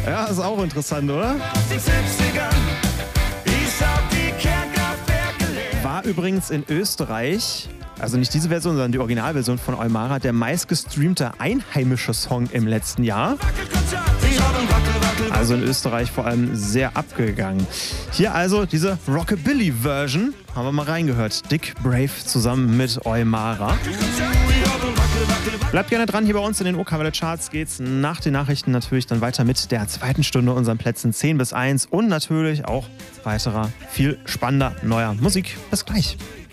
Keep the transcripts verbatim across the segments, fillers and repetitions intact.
Ja, ist auch interessant, oder? War übrigens in Österreich, also nicht diese Version, sondern die Originalversion von Eumara, der meistgestreamte einheimische Song im letzten Jahr. Also in Österreich vor allem sehr abgegangen. Hier also diese Rockabilly-Version, haben wir mal reingehört. Dick Brave zusammen mit Eumara. Bleibt gerne dran, hier bei uns in den O-K-Welle Charts geht's nach den Nachrichten natürlich dann weiter mit der zweiten Stunde, unseren Plätzen zehn bis eins und natürlich auch weiterer, viel spannender neuer Musik. Bis gleich.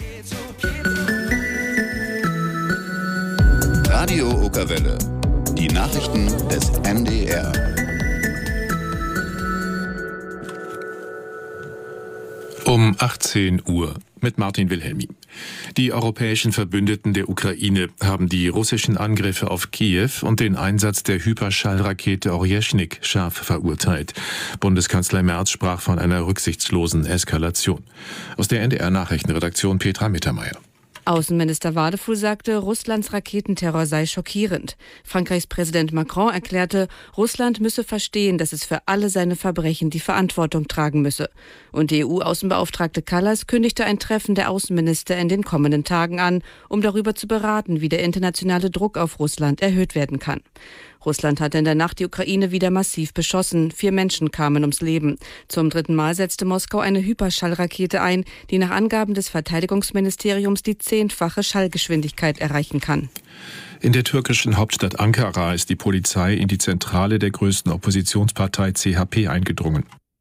Radio O-K-Welle, die Nachrichten des M D R. Um achtzehn Uhr mit Martin Wilhelmi. Die europäischen Verbündeten der Ukraine haben die russischen Angriffe auf Kiew und den Einsatz der Hyperschallrakete Orjeschnik scharf verurteilt. Bundeskanzler Merz sprach von einer rücksichtslosen Eskalation. Aus der N D R-Nachrichtenredaktion Petra Mittermeier. Außenminister Wadefuhl sagte, Russlands Raketenterror sei schockierend. Frankreichs Präsident Macron erklärte, Russland müsse verstehen, dass es für alle seine Verbrechen die Verantwortung tragen müsse. Und die E U-Außenbeauftragte Kallas kündigte ein Treffen der Außenminister in den kommenden Tagen an, um darüber zu beraten, wie der internationale Druck auf Russland erhöht werden kann. Russland hatte in der Nacht die Ukraine wieder massiv beschossen. Vier Menschen kamen ums Leben. Zum dritten Mal setzte Moskau eine Hyperschallrakete ein, die nach Angaben des Verteidigungsministeriums die zehnfache Schallgeschwindigkeit erreichen kann. In der türkischen Hauptstadt Ankara ist die Polizei in die Zentrale der größten Oppositionspartei C H P eingedrungen.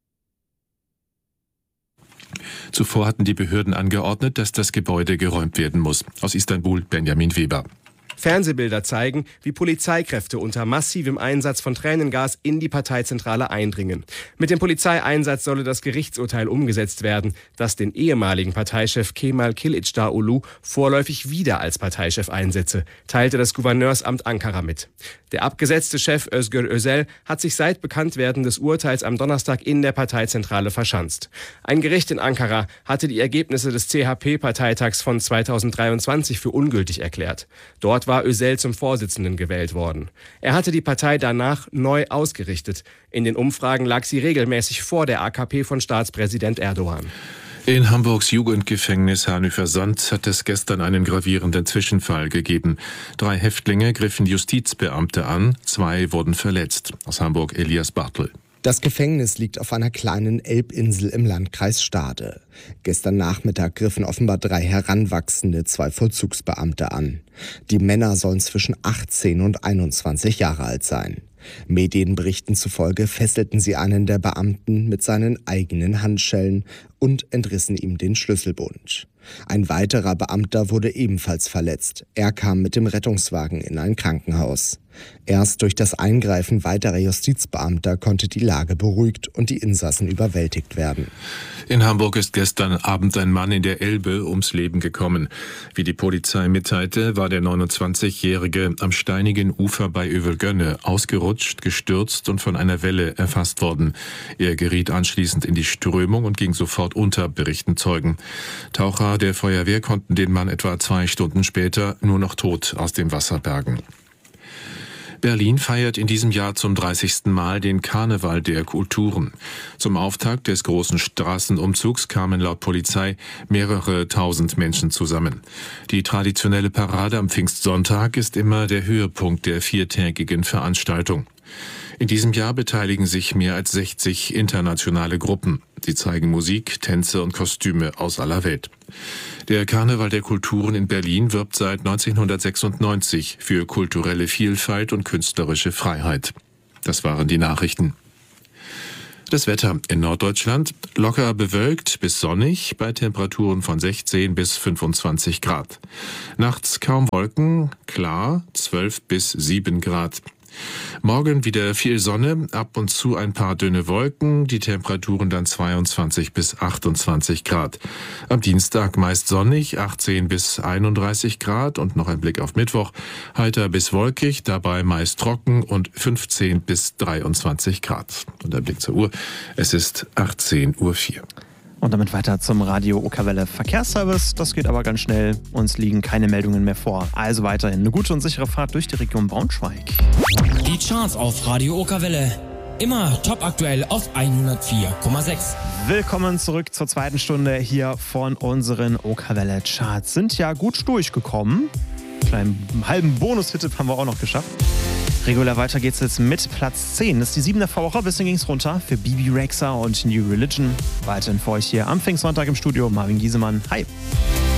Zuvor hatten die Behörden angeordnet, dass das Gebäude geräumt werden muss. Aus Istanbul Benjamin Weber. Fernsehbilder zeigen, wie Polizeikräfte unter massivem Einsatz von Tränengas in die Parteizentrale eindringen. Mit dem Polizeieinsatz solle das Gerichtsurteil umgesetzt werden, das den ehemaligen Parteichef Kemal Kılıçdaroğlu vorläufig wieder als Parteichef einsetze, teilte das Gouverneursamt Ankara mit. Der abgesetzte Chef Özgür Özel hat sich seit Bekanntwerden des Urteils am Donnerstag in der Parteizentrale verschanzt. Ein Gericht in Ankara hatte die Ergebnisse des C H P-Parteitags von zweitausenddreiundzwanzig für ungültig erklärt. Dort war Özel zum Vorsitzenden gewählt worden. Er hatte die Partei danach neu ausgerichtet. In den Umfragen lag sie regelmäßig vor der A K P von Staatspräsident Erdogan. In Hamburgs Jugendgefängnis Hanöver-Sand hat es gestern einen gravierenden Zwischenfall gegeben. Drei Häftlinge griffen Justizbeamte an, zwei wurden verletzt. Aus Hamburg Elias Bartel. Das Gefängnis liegt auf einer kleinen Elbinsel im Landkreis Stade. Gestern Nachmittag griffen offenbar drei Heranwachsende zwei Vollzugsbeamte an. Die Männer sollen zwischen achtzehn und einundzwanzig Jahre alt sein. Medienberichten zufolge fesselten sie einen der Beamten mit seinen eigenen Handschellen und entrissen ihm den Schlüsselbund. Ein weiterer Beamter wurde ebenfalls verletzt. Er kam mit dem Rettungswagen in ein Krankenhaus. Erst durch das Eingreifen weiterer Justizbeamter konnte die Lage beruhigt und die Insassen überwältigt werden. In Hamburg ist gestern Abend ein Mann in der Elbe ums Leben gekommen. Wie die Polizei mitteilte, war der neunundzwanzigjährige am steinigen Ufer bei Övelgönne ausgerutscht, gestürzt und von einer Welle erfasst worden. Er geriet anschließend in die Strömung und ging sofort unter, berichten Zeugen. Taucher der Feuerwehr konnten den Mann etwa zwei Stunden später nur noch tot aus dem Wasser bergen. Berlin feiert in diesem Jahr zum dreißigsten Mal den Karneval der Kulturen. Zum Auftakt des großen Straßenumzugs kamen laut Polizei mehrere tausend Menschen zusammen. Die traditionelle Parade am Pfingstsonntag ist immer der Höhepunkt der viertägigen Veranstaltung. In diesem Jahr beteiligen sich mehr als sechzig internationale Gruppen. Sie zeigen Musik, Tänze und Kostüme aus aller Welt. Der Karneval der Kulturen in Berlin wirbt seit neunzehnhundertsechsundneunzig für kulturelle Vielfalt und künstlerische Freiheit. Das waren die Nachrichten. Das Wetter in Norddeutschland locker bewölkt bis sonnig bei Temperaturen von sechzehn bis fünfundzwanzig Grad. Nachts kaum Wolken, klar zwölf bis sieben Grad. Morgen wieder viel Sonne, ab und zu ein paar dünne Wolken, die Temperaturen dann zweiundzwanzig bis achtundzwanzig Grad. Am Dienstag meist sonnig, achtzehn bis einunddreißig Grad und noch ein Blick auf Mittwoch, heiter bis wolkig, dabei meist trocken und fünfzehn bis dreiundzwanzig Grad. Und ein Blick zur Uhr, es ist achtzehn Uhr vier. Und damit weiter zum Radio O-K-Welle Verkehrsservice. Das geht aber ganz schnell. Uns liegen keine Meldungen mehr vor. Also weiterhin eine gute und sichere Fahrt durch die Region Braunschweig. Die Charts auf Radio O-K-Welle. Immer top aktuell auf hundertvier Komma sechs. Willkommen zurück zur zweiten Stunde hier von unseren Okerwelle Charts. Sind ja gut durchgekommen. Einen kleinen halben Bonus-Hit haben wir auch noch geschafft. Regulär weiter geht's jetzt mit Platz zehn. Das ist die sieben der Vorwoche. Bisschen ging's runter für Bibi Rexha und New Religion. Weiterhin für euch hier am Pfingstsonntag im Studio Marvin Giesemann. Hi.